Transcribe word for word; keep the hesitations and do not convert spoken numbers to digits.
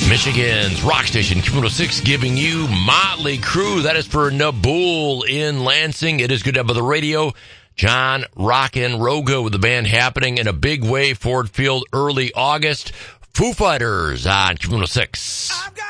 Michigan's rock station, Q one oh six, giving you Motley Crue. That is for Nabool in Lansing. It is good to have on the radio. John Rockin' Rogo with the band happening in a big way, Ford Field, early August. Foo Fighters on Q one oh six.